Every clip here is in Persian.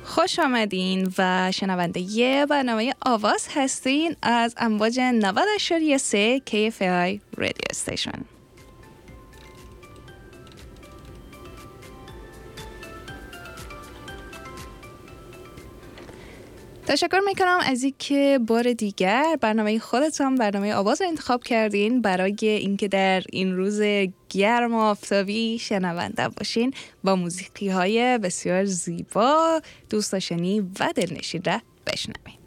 خوش آمدین و شنونده یه برنامه آواز هستین از امواج 90.3 KFI رادیو استیشن. تشکر میکنم از اینکه بار دیگر برنامه خودتان برنامه آواز رو انتخاب کردین برای اینکه در این روز گرم و آفتابی شنونده باشین با موسیقی های بسیار زیبا، دوست داشتنی و دلنشین را بشنوین.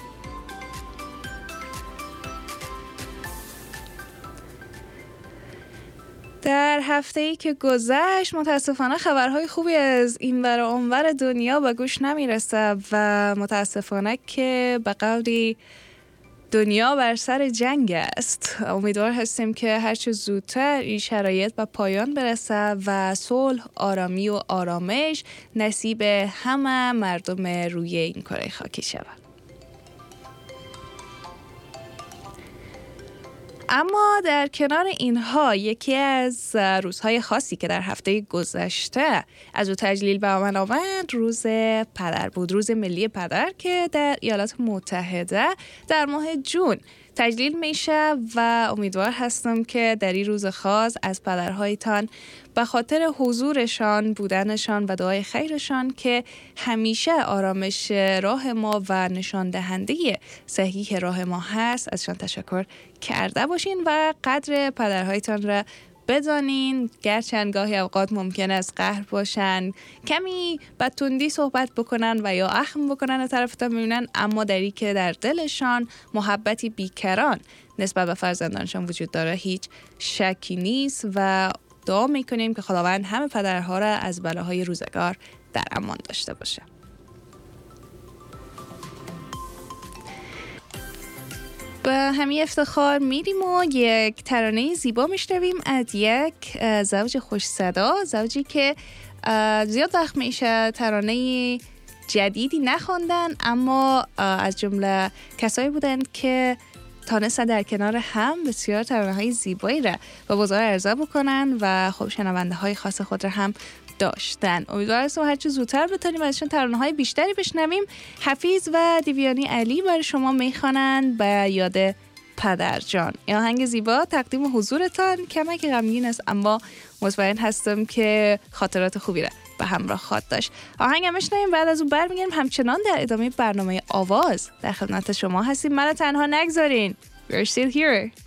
در هفته‌ای که گذشت متاسفانه خبرهای خوبی از این ور و اون ور دنیا به گوش نمیرسه و متاسفانه که به قدری دنیا بر سر جنگ است. امیدوار هستیم که هرچه زودتر این شرایط به پایان برسه و صلح، آرامی و آرامش نصیب همه مردم روی این کره خاکی شود. اما در کنار اینها یکی از روزهای خاصی که در هفته گذشته از او تجلیل به من آمد روز پدر بود، روز ملی پدر که در ایالات متحده در ماه جون تجلیل میشه و امیدوار هستم که در این روز خاص از پدرهایتان به خاطر حضورشان، بودنشان و دعای خیرشان که همیشه آرامش راه ما و نشان دهنده صحیح راه ما هست ازشان تشکر کرده باشین و قدر پدرهایتان را بدانین، گرچند گاهی اوقات ممکن است قهر باشن، کمی به تندی صحبت بکنن و یا اخم بکنن از طرفتان میمونن، اما دری که در دلشان محبتی بیکران نسبت به فرزندانشان وجود داره هیچ شکی نیست و دعا میکنیم که خداوند همه پدرها را از بلاهای روزگار در امان داشته باشه. به همین افتخار میریم و یک ترانه زیبا میشنویم از یک زوج خوش صدا، زوجی که زیاد وقت میشه ترانه جدیدی نخوندن اما از جمله کسایی بودن که تانستن در کنار هم بسیار ترانه های زیبایی را به بازار عرضه بکنن و خب شنونده های خاص خود را هم داشتن. امیدوارم هرچه زودتر بتونیم ازشون ترانه های بیشتری بشنویم. حفیظ و دیویانی علی برای شما میخوانند به یاد پدر جان. این آهنگ زیبا تقدیم حضورتان کمک غمگین است اما مطمئن هستم که خاطرات خوبی را به همراه خواهد داشت. آهنگ میشنویم بعد از اون برمیگردیم همچنان در ادامه برنامه آواز در خدمت شما هستیم. منو تنها نگذارین. We're still here.